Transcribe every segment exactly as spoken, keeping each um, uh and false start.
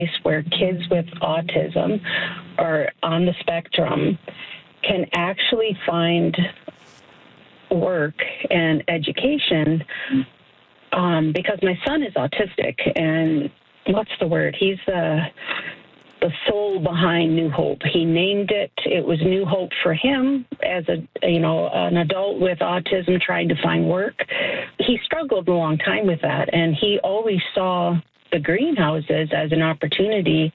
where kids with autism or on the spectrum can actually find work and education, um, because my son is autistic, and what's the word? He's the the soul behind New Hope. He named it. It was New Hope for him as a, you know, an adult with autism trying to find work. He struggled a long time with that, and he always saw the greenhouses as an opportunity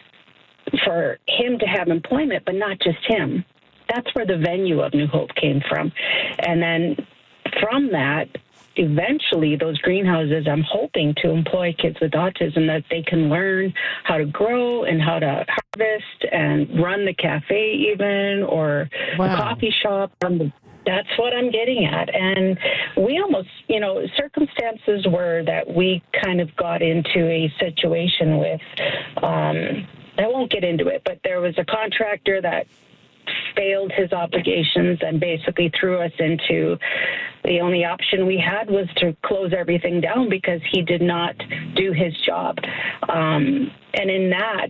for him to have employment, but not just him. That's where the venue of New Hope came from. And then from that, eventually those greenhouses, I'm hoping to employ kids with autism that they can learn how to grow and how to harvest and run the cafe even, or wow. the coffee shop. Um, that's what I'm getting at. And we almost, you know, circumstances were that we kind of got into a situation with, um, I won't get into it, but there was a contractor that failed his obligations and basically threw us into the only option we had was to close everything down because he did not do his job. Um, and in that,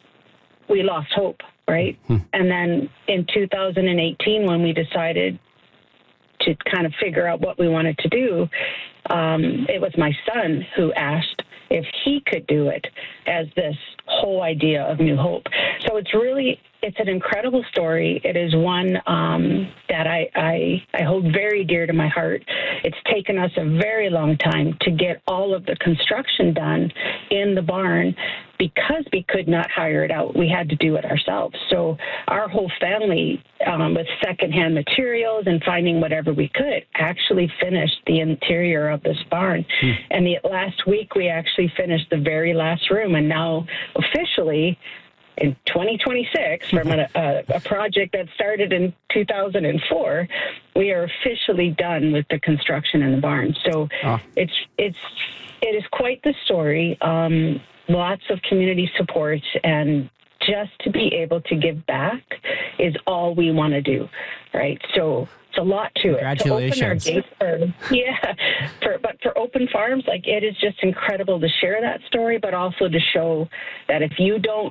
we lost hope, right? Hmm. And then in two thousand eighteen, when we decided to kind of figure out what we wanted to do, um, it was my son who asked if he could do it as this whole idea of New Hope. So it's really, it's an incredible story. It is one um, that I, I, I hold very dear to my heart. It's taken us a very long time to get all of the construction done in the barn because we could not hire it out. We had to do it ourselves. So our whole family, um, with secondhand materials and finding whatever we could, actually finished the interior of this barn. Hmm. And the last week, we actually finished the very last room. And now, officially, in twenty twenty-six, from a, a, a project that started in two thousand four, we are officially done with the construction in the barn. So oh. it's it's it is quite the story. Um, lots of community support, and just to be able to give back is all we want to do, right? So it's a lot to it. Congratulations. To open our gates for, yeah, for, but for Open Farms, like, it is just incredible to share that story, but also to show that if you don't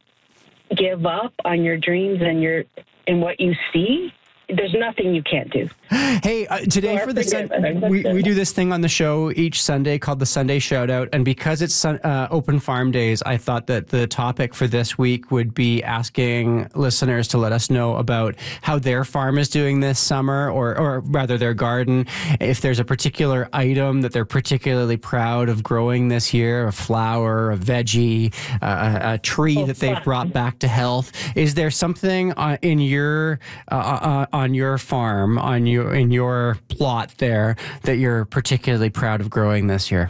give up on your dreams and your and what you see, there's nothing you can't do. Hey, uh, today for the sun- we, we do this thing on the show each Sunday called the Sunday Shout Out, and because it's uh, Open Farm Days, I thought that the topic for this week would be asking listeners to let us know about how their farm is doing this summer, or or rather their garden. If there's a particular item that they're particularly proud of growing this year, a flower, a veggie, uh, a, a tree oh, that they've brought back to health. Is there something uh, in your uh, uh, on your farm, on your in your plot there, that you're particularly proud of growing this year?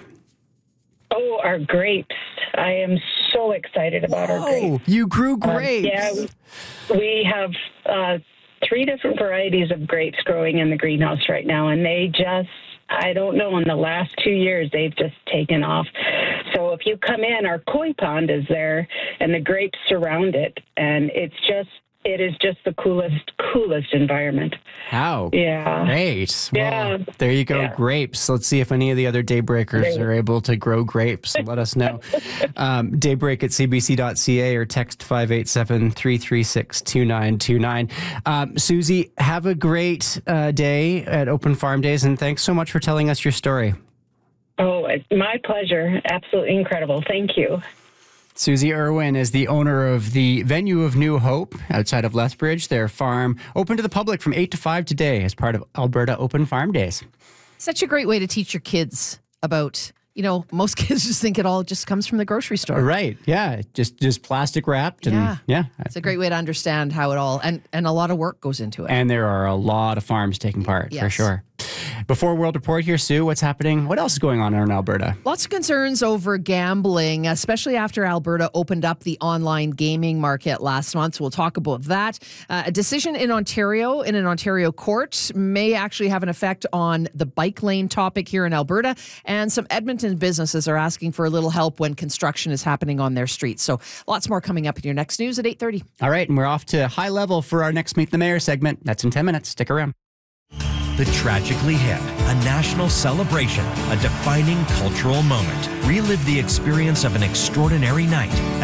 Oh, our grapes. I am so excited about Whoa, our grapes. You grew grapes. Um, yeah, we, we have uh, three different varieties of grapes growing in the greenhouse right now, and they just, I don't know, in the last two years, they've just taken off. So if you come in, our koi pond is there, and the grapes surround it, and it's just, it is just the coolest, coolest environment. How? Yeah. Great. Well, yeah. There you go, Yeah. Grapes. Let's see if any of the other Daybreakers are able to grow grapes. Let us know. um, daybreak at c b c dot c a or text five eight seven, three three six, two nine two nine. Um, Susie, have a great uh, day at Open Farm Days, and thanks so much for telling us your story. Oh, it's my pleasure. Absolutely incredible. Thank you. Susie Irwin is the owner of the Venue of New Hope outside of Lethbridge. Their farm open to the public from eight to five today as part of Alberta Open Farm Days. Such a great way to teach your kids about, you know, most kids just think it all just comes from the grocery store. Right. Yeah. Just just plastic wrapped. And yeah. yeah. It's a great way to understand how it all, and, and a lot of work goes into it. And there are a lot of farms taking part, yes. for sure. Before World Report here, Sue, what's happening? What else is going on in Alberta? Lots of concerns over gambling, especially after Alberta opened up the online gaming market last month. So we'll talk about that. Uh, a decision in Ontario, in an Ontario court, may actually have an effect on the bike lane topic here in Alberta. And some Edmonton businesses are asking for a little help when construction is happening on their streets. So lots more coming up in your next news at eight thirty. All right, and we're off to High Level for our next Meet the Mayor segment. That's in ten minutes. Stick around. The Tragically Hip, a national celebration, a defining cultural moment. Relive the experience of an extraordinary night